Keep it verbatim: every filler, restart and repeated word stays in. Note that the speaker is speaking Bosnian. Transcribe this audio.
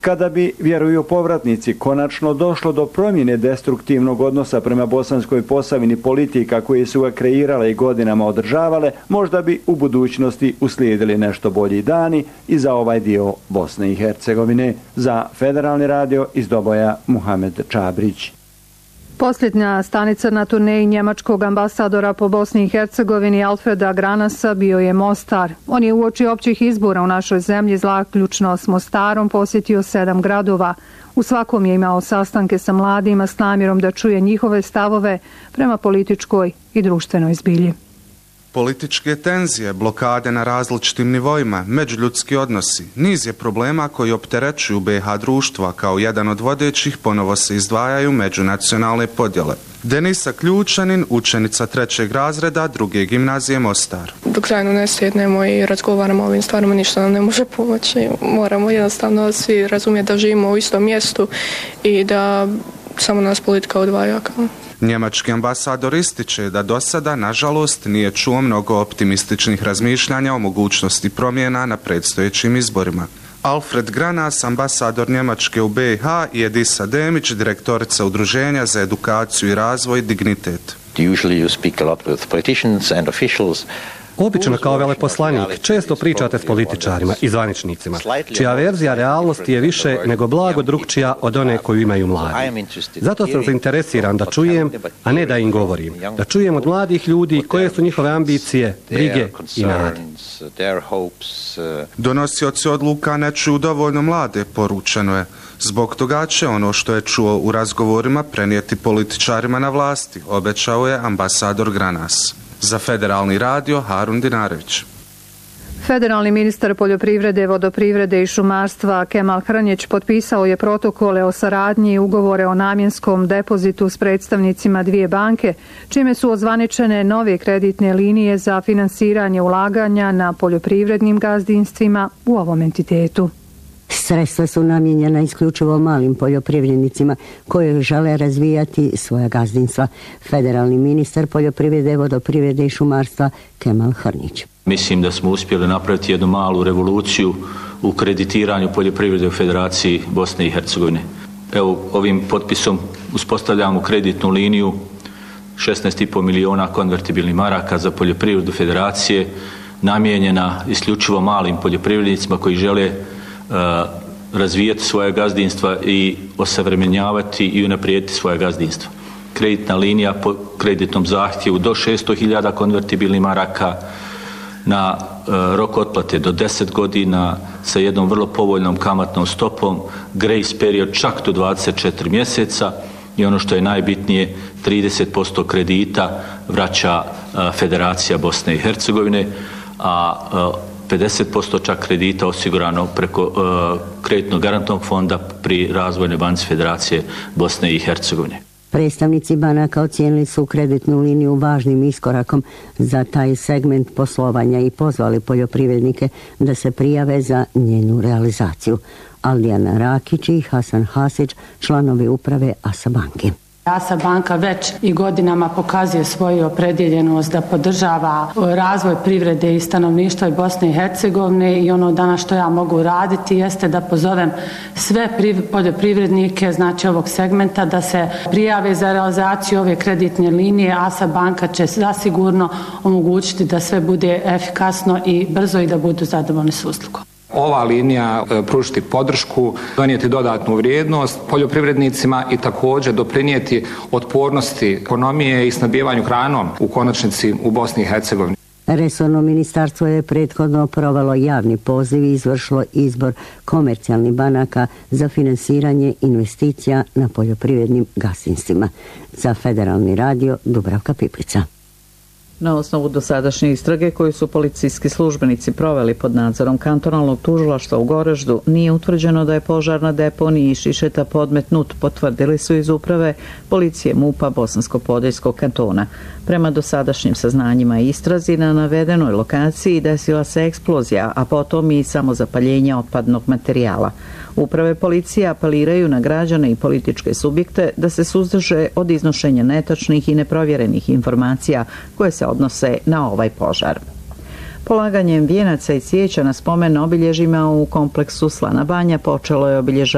Kada bi, vjeruju povratnici, konačno došlo do promjene destruktivnog odnosa prema Bosanskoj Posavini politika koje su ga kreirale i godinama održavale, možda bi u budućnosti uslijedili nešto bolji dani i za ovaj dio Bosne i Hercegovine. Za Federalni radio iz Doboja, Muhamed Čabrić. Posljednja stanica na turneji njemačkog ambasadora po Bosni i Hercegovini Alfreda Granasa bio je Mostar. On je uoči općih izbora u našoj zemlji zaključno s Mostarom posjetio sedam gradova. U svakom je imao sastanke sa mladima s namjerom da čuje njihove stavove prema političkoj i društvenoj zbilji. Političke tenzije, blokade na različitim nivoima, međuljudski odnosi, niz je problema koji opterećuju B iH društva, kao jedan od vodećih ponovo se izdvajaju međunacionalne podjele. Denisa Ključanin, učenica trećeg razreda druge gimnazije Mostar. Dok zajedno ne sjednemo i razgovaramo o ovim stvarima, ništa nam ne može pomoći. Moramo jednostavno svi razumjeti da živimo u istom mjestu i da samo nas politika odvaja. Njemački ambasador ističe da do sada, nažalost, nije čuo mnogo optimističnih razmišljanja o mogućnosti promjena na predstojećim izborima. Alfred Granas, ambasador Njemačke u B iH, i Edisa Demić, direktorica Udruženja za edukaciju i razvoj Dignitet. Obično kao veleposlanik često pričate s političarima i zvaničnicima, čija verzija realnosti je više nego blago drugčija od one koju imaju mladi. Zato sam zainteresiran da čujem, a ne da im govorim. Da čujem od mladih ljudi koje su njihove ambicije, brige i nade. Donosioci odluka ne čuju dovoljno mlade, poručeno je. Zbog toga će ono što je čuo u razgovorima prenijeti političarima na vlasti, obećao je ambasador Granas. Za Federalni radio, Harun Dinarević. Federalni ministar poljoprivrede, vodoprivrede i šumarstva Kemal Hrnjić potpisao je protokole o saradnji i ugovore o namjenskom depozitu s predstavnicima dvije banke, čime su ozvaničene nove kreditne linije za finansiranje ulaganja na poljoprivrednim gazdinstvima u ovom entitetu. Sredstva su namijenjena isključivo malim poljoprivrednicima koji žele razvijati svoja gazdinstva. Federalni ministar poljoprivrede, vodoprivrede i šumarstva Kemal Hrnjić. Mislim da smo uspjeli napraviti jednu malu revoluciju u kreditiranju poljoprivrede u Federaciji Bosne i Hercegovine. Evo, ovim potpisom uspostavljamo kreditnu liniju šesnaest i po miliona konvertibilnih maraka za poljoprivredu Federacije, namijenjena isključivo malim poljoprivrednicima koji žele razvijati svoje gazdinstva i osavremenjavati i unaprijediti svoje gazdinstva. Kreditna linija po kreditnom zahtjevu do šesto hiljada konvertibilnih maraka na rok otplate do deset godina sa jednom vrlo povoljnom kamatnom stopom, grace period čak do dvadeset četiri mjeseca i ono što je najbitnije, trideset posto kredita vraća Federacija Bosne i Hercegovine, a pedeset posto čak kredita osigurano preko uh, kreditnog garantnog fonda pri Razvojnoj banci Federacije Bosne i Hercegovine. Predstavnici banaka ocijenili su kreditnu liniju važnim iskorakom za taj segment poslovanja i pozvali poljoprivrednike da se prijave za njenu realizaciju. Aldijana Rakić i Hasan Hasić, članovi uprave ASA banke. ASA banka već i godinama pokazuje svoju opredjeljenost da podržava razvoj privrede i stanovništva i Bosne i Hercegovine i ono danas što ja mogu raditi jeste da pozovem sve poljoprivrednike znači ovog segmenta da se prijave za realizaciju ove kreditne linije. ASA banka će zasigurno omogućiti da sve bude efikasno i brzo i da budu zadovoljni s uslugom. Ova linija pružiti podršku, donijeti dodatnu vrijednost poljoprivrednicima i također doprinijeti otpornosti ekonomije i snabdijevanju hranom u konačnici u Bosni i Hercegovini. Resorno ministarstvo je prethodno provelo javni poziv i izvršilo izbor komercijalnih banaka za finansiranje investicija na poljoprivrednim gazdinstvima. Za Federalni radio, Dubravka Piplica. Na osnovu dosadašnje istrage koju su policijski službenici proveli pod nadzorom kantonalnog tužilaštva u Goraždu, nije utvrđeno da je požar na deponiji Šišeta podmetnut, potvrdili su iz uprave policije MUP-a Bosansko-Podeljskog kantona. Prema dosadašnjim saznanjima i istrazi na navedenoj lokaciji desila se eksplozija, a potom i samozapaljenje otpadnog materijala. Uprave policije apeliraju na građane i političke subjekte da se suzdrže od iznošenja netačnih i neprovjerenih informacija koje se odnose na ovaj požar. Polaganjem vijenaca i cvijeća na spomen obilježjima u kompleksu Slana Banja počelo je obilježavanje